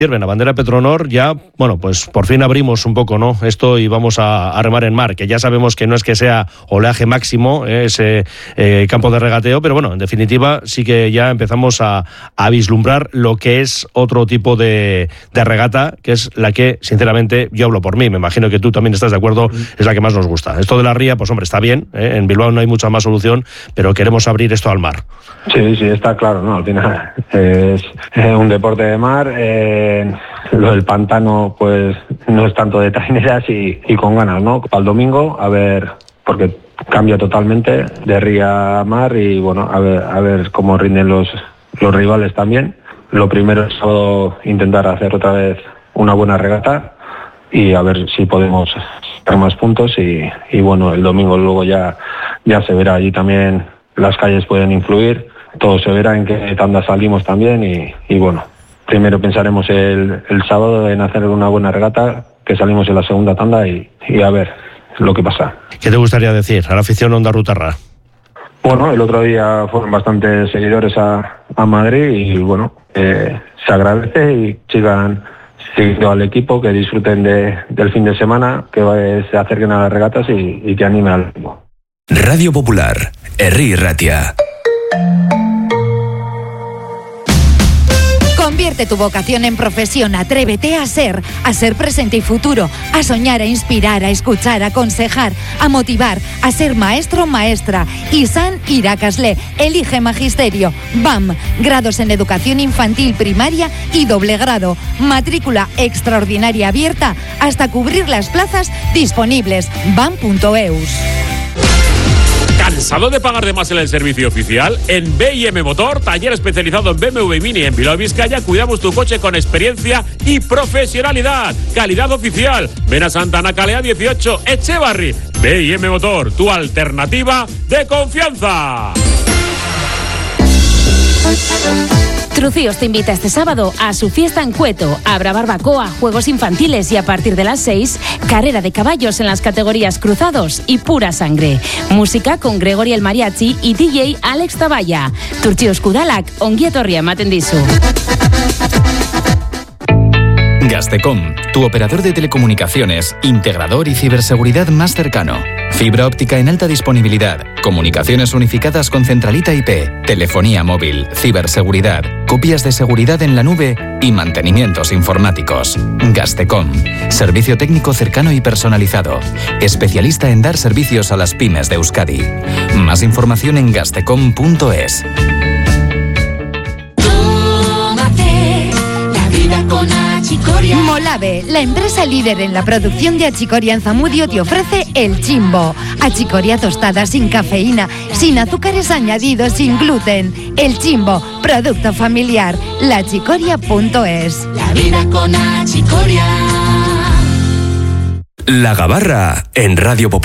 La bandera Petronor ya, bueno, pues por fin abrimos un poco, ¿no?, esto y vamos a remar en mar, que ya sabemos que no es que sea oleaje máximo ese campo de regateo, pero bueno, en definitiva sí que ya empezamos a vislumbrar lo que es otro tipo de regata, que es la que, sinceramente, yo hablo por mí, me imagino que tú también estás de acuerdo, es la que más nos gusta. Esto de la ría, pues hombre, está bien, en Bilbao no hay mucha más solución, pero queremos abrir esto al mar. Sí, está claro, ¿no? Al final es un deporte de mar. Lo del pantano pues no es tanto de traineras y con ganas, ¿no? Para el domingo, a ver, porque cambia totalmente de ría a mar y bueno, a ver cómo rinden los rivales también. Lo primero es intentar hacer otra vez una buena regata y a ver si podemos sacar más puntos y bueno, el domingo luego ya se verá. Allí también las calles pueden influir, todo se verá en qué tanda salimos también y bueno, primero pensaremos el sábado en hacer una buena regata, que salimos en la segunda tanda y a ver lo que pasa. ¿Qué te gustaría decir a la afición ondarrutarra? Bueno, el otro día fueron bastantes seguidores a Madrid y bueno, se agradece y sigan siguiendo al equipo, que disfruten del fin de semana, que se acerquen a las regatas y que animen al equipo. Radio Popular, Herri Ratia. Convierte tu vocación en profesión, atrévete a ser presente y futuro, a soñar, a inspirar, a escuchar, a aconsejar, a motivar, a ser maestro, maestra. Izan Irakasle, elige magisterio. BAM, grados en educación infantil, primaria y doble grado. Matrícula extraordinaria abierta hasta cubrir las plazas disponibles. BAM.eus. ¿Cansado de pagar de más en el servicio oficial? En B&M Motor, taller especializado en BMW y Mini en Bilbao, Vizcaya, cuidamos tu coche con experiencia y profesionalidad. Calidad oficial. Ven a Santana Calea 18, Echevarri. B&M Motor, tu alternativa de confianza. Trucíos te invita este sábado a su fiesta en Cueto. Habrá barbacoa, juegos infantiles y a partir de las 6, carrera de caballos en las categorías cruzados y pura sangre. Música con Gregory el Mariachi y DJ Alex Taballa. Turchios Kudalak, ongi etorri ematen dizu. Gaztecom, tu operador de telecomunicaciones, integrador y ciberseguridad más cercano. Fibra óptica en alta disponibilidad, comunicaciones unificadas con centralita IP, telefonía móvil, ciberseguridad, copias de seguridad en la nube y mantenimientos informáticos. Gaztecom, servicio técnico cercano y personalizado, especialista en dar servicios a las pymes de Euskadi. Más información en gaztecom.es. Molave, la empresa líder en la producción de achicoria en Zamudio, te ofrece El Chimbo. Achicoria tostada sin cafeína, sin azúcares añadidos, sin gluten. El Chimbo, producto familiar. Lachicoria.es. La vida con achicoria. La Gabarra en Radio Popular.